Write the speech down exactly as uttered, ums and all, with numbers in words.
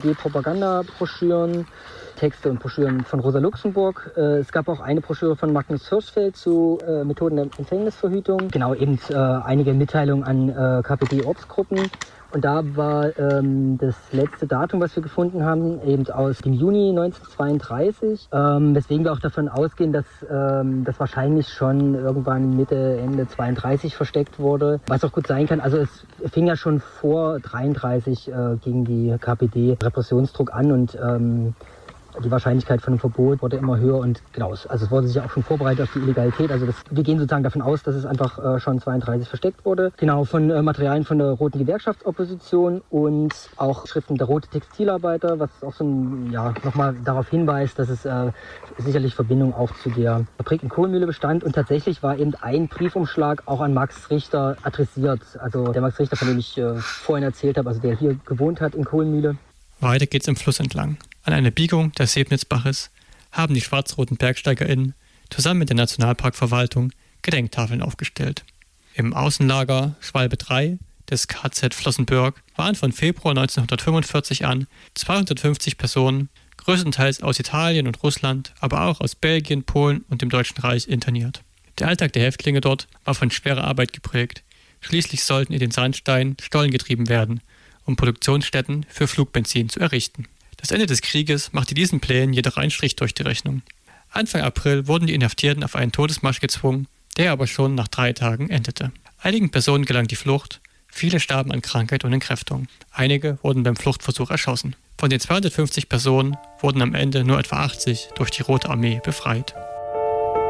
Die Propagandabroschüren, Texte und Broschüren von Rosa Luxemburg. Es gab auch eine Broschüre von Magnus Hirschfeld zu Methoden der Empfängnisverhütung. Genau, eben einige Mitteilungen an K P D-Ortsgruppen. Und da war ähm, das letzte Datum, was wir gefunden haben, eben aus dem Juni neunzehnhundertzweiunddreißig. Ähm, weswegen wir auch davon ausgehen, dass ähm, das wahrscheinlich schon irgendwann Mitte, Ende zweiunddreißig versteckt wurde. Was auch gut sein kann, also es fing ja schon vor dreiunddreißig äh, gegen die K P D Repressionsdruck an und ähm, die Wahrscheinlichkeit von einem Verbot wurde immer höher und genau, also es wurde sich auch schon vorbereitet auf die Illegalität. Also das, wir gehen sozusagen davon aus, dass es einfach äh, schon zweiunddreißig versteckt wurde. Genau, von äh, Materialien von der Roten Gewerkschaftsopposition und auch Schriften der Rote Textilarbeiter, was auch so ein, ja, nochmal darauf hinweist, dass es äh, sicherlich Verbindung auch zu der Fabrik in Kohlmühle bestand. Und tatsächlich war eben ein Briefumschlag auch an Max Richter adressiert. Also der Max Richter, von dem ich äh, vorhin erzählt habe, also der hier gewohnt hat in Kohlmühle. Weiter geht's im Fluss entlang. An einer Biegung des Sebnitzbaches haben die schwarz-roten BergsteigerInnen zusammen mit der Nationalparkverwaltung Gedenktafeln aufgestellt. Im Außenlager Schwalbe drei des K Z Flossenbürg waren von Februar neunzehnhundertfünfundvierzig an zweihundertfünfzig Personen, größtenteils aus Italien und Russland, aber auch aus Belgien, Polen und dem Deutschen Reich interniert. Der Alltag der Häftlinge dort war von schwerer Arbeit geprägt. Schließlich sollten in den Sandstein Stollen getrieben werden, um Produktionsstätten für Flugbenzin zu errichten. Das Ende des Krieges machte diesen Plänen jedoch einen Strich durch die Rechnung. Anfang April wurden die Inhaftierten auf einen Todesmarsch gezwungen, der aber schon nach drei Tagen endete. Einigen Personen gelang die Flucht, viele starben an Krankheit und Entkräftung. Einige wurden beim Fluchtversuch erschossen. Von den zweihundertfünfzig Personen wurden am Ende nur etwa achtzig durch die Rote Armee befreit.